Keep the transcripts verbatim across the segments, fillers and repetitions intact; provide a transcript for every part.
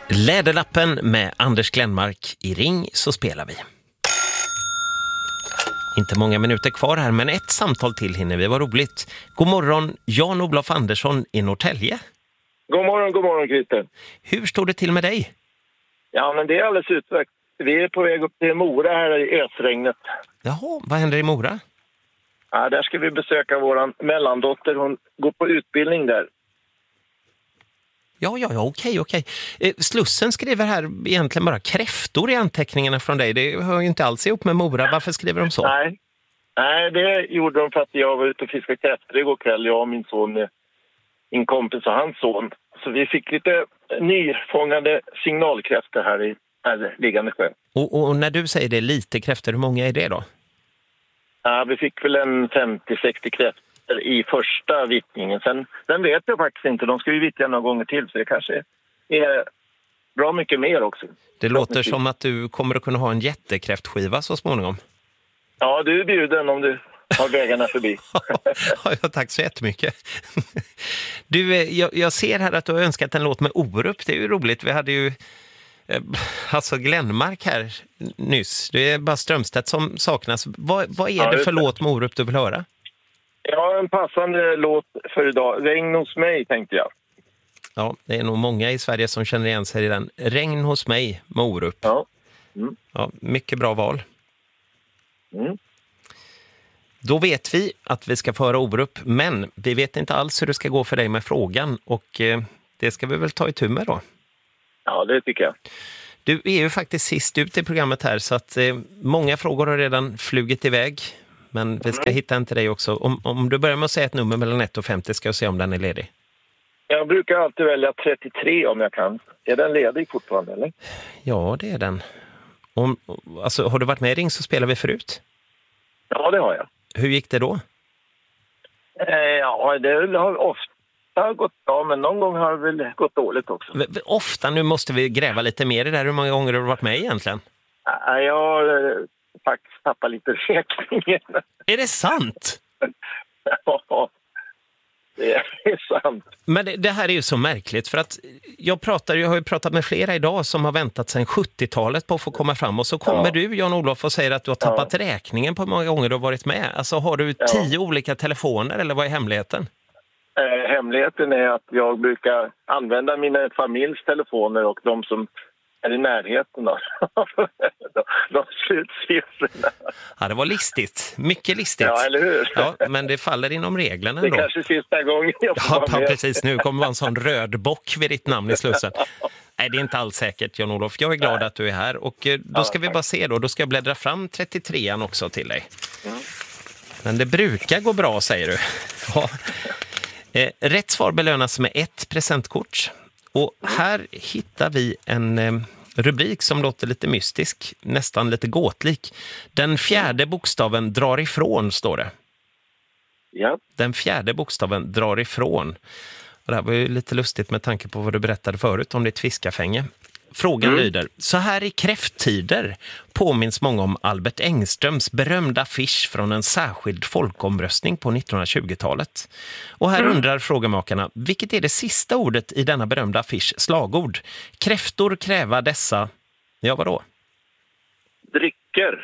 Läderlappen med Anders Glenmark. I Ring så spelar vi. Inte många minuter kvar här, men ett samtal till hinner vi. Vad roligt. God morgon, Jan-Olof Andersson i Norrtälje. God morgon, god morgon Christer. Hur står det till med dig? Ja, men det är alldeles utmärkt. Vi är på väg upp till Mora här i ösregnet. Jaha, vad händer i Mora? Ja, där ska vi besöka våran mellandotter. Hon går på utbildning där. Ja, ja, ja, okej, okej. Eh, Slussen skriver här egentligen bara kräftor i anteckningarna från dig. Det hör ju inte alls ihop med Mora. Varför skriver de så? Nej, Nej det gjorde de för att jag var ute och fiskade kräftor igår kväll. Jag och min son, min kompis och hans son. Så vi fick lite nyfångade signalkräftor här i här liggande sjö. Och, och när du säger det lite kräftor, hur många är det då? Ja, vi fick väl en femtio sextio kräftor i första vittningen. Sen, sen vet jag faktiskt inte. De ska ju vittja några gånger till, så det kanske är bra mycket mer också. Det låter som att du kommer att kunna ha en jättekräftskiva så småningom. Ja, du är bjuden om du har vägarna förbi. Ja, tack så jättemycket. Du, jag, jag ser här att du har önskat en låt med Orup. Det är ju roligt. Vi hade ju eh, alltså Glenmark här nyss. Det är bara Strömstedt som saknas. Vad, vad är ja, det för det. låt med Orup du vill höra? Ja, en passande låt för idag. Regn hos mig, tänkte jag. Ja, det är nog många i Sverige som känner igen sig i den. Regn hos mig med Orup. Ja. Mm. Ja, mycket bra val. Mm. Då vet vi att vi ska föra Orup, men vi vet inte alls hur det ska gå för dig med frågan, och eh, det ska vi väl ta itu med då. Ja, det tycker jag. Du är ju faktiskt sist ut i programmet här, så att eh, många frågor har redan flugit iväg, men vi ska mm. hitta en till dig också. Om, om du börjar med att säga ett nummer mellan ett och femtio ska jag se om den är ledig. Jag brukar alltid välja trettiotre om jag kan. Är den ledig fortfarande, eller? Ja, det är den. Om, alltså, har du varit med i Ring så spelar vi förut? Ja, det har jag. Hur gick det då? Eh, ja, det har ofta gått bra, men någon gång har det väl gått dåligt också. V- ofta, nu måste vi gräva lite mer i det här. Hur många gånger har du varit med egentligen? Eh, jag har eh, faktiskt tappat lite räkningen. Är det sant? Ja, det är sant. Men det, det här är ju så märkligt, för att jag, pratar, jag har ju pratat med flera idag som har väntat sedan sjuttiotalet på att få komma fram, och så kommer ja. du, Jan-Olof, och säger att du har tappat ja. räkningen på hur många gånger du har varit med. Alltså har du ja. tio olika telefoner, eller vad är hemligheten? Eh, hemligheten är att jag brukar använda mina familjs telefoner och de som är i närheten då. de, de slutsiffrorna. Ja, det var listigt. Mycket listigt. Ja, eller hur? Ja, men det faller inom reglerna ändå. Det är kanske sista gången jag får ja, vara med. precis. Nu kommer vara en sån röd bock vid ditt namn i Slussen. Nej, det är inte alls säkert, Jan-Olof. Jag är glad Nej. att du är här. Och då ska ja, vi bara se då. Då ska jag bläddra fram trettiotrean också till dig. Mm. Men det brukar gå bra, säger du. Ja. Eh, rätt svar belönas med ett presentkort. Och här hittar vi en eh, rubrik som låter lite mystisk, nästan lite gåtlik. Den fjärde bokstaven drar ifrån, står det. Ja. Den fjärde bokstaven drar ifrån. Och det här var ju lite lustigt med tanke på vad du berättade förut om ditt fiskafänge. Frågan mm. lyder: så här i kräfttider påminns många om Albert Engströms berömda affisch från en särskild folkomröstning på nittonhundratjugotalet. Och här mm. undrar frågemakarna, vilket är det sista ordet i denna berömda affisch slagord? Kräftor kräva dessa... Ja, vadå? Drycker.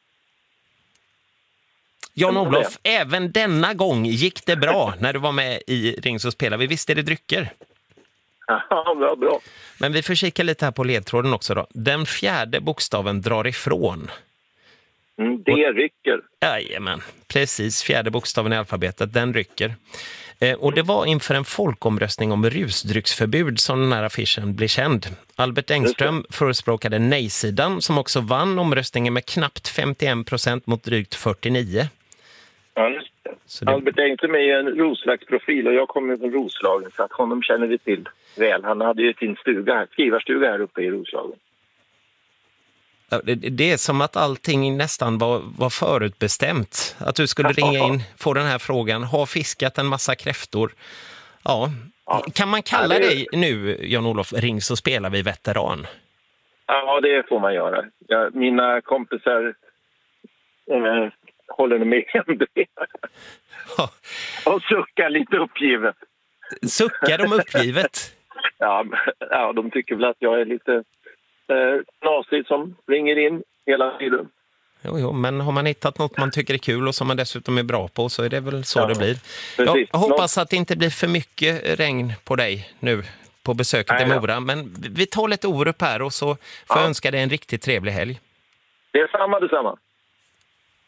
Jan-Olof, även denna gång gick det bra när du var med i Ring så spelar vi. Visst är det drycker? Ja, bra, bra. Men vi får kika lite här på ledtråden också då. Den fjärde bokstaven drar ifrån. Mm, det och, rycker. Jajamän, precis. Fjärde bokstaven i alfabetet, den rycker. Eh, och det var inför en folkomröstning om rusdrycksförbud som den här affischen blir känd. Albert Engström förespråkade nej-sidan som också vann omröstningen med knappt femtioen procent mot drygt fyrtionio. Ja, just det. Så det... Albert Engström är en Roslagsprofil och jag kommer från Roslagen, så att honom känner vi till väl. Han hade ju sin stuga här, skrivarstuga här uppe i Roslagen. Det är som att allting nästan var, var förutbestämt. Att du skulle ringa in, få den här frågan. Har fiskat en massa kräftor. Ja. ja. Kan man kalla ja, det... dig nu, Jan-Olof, Ring så spelar vi veteran? Ja, det får man göra. Ja, mina kompisar äh, håller med om det. Ja. Och suckar lite uppgivet. Suckar de uppgivet? Ja, ja, de tycker väl att jag är lite eh, knasig som ringer in hela tiden. Jo, jo, men har man hittat något man tycker är kul och som man dessutom är bra på så är det väl så Ja, det blir. precis. Jag hoppas att det inte blir för mycket regn på dig nu på besöket Nej, i ja. Mora. Men vi tar lite Orup här och så får Ja. jag önska dig en riktigt trevlig helg. Det är samma, detsamma.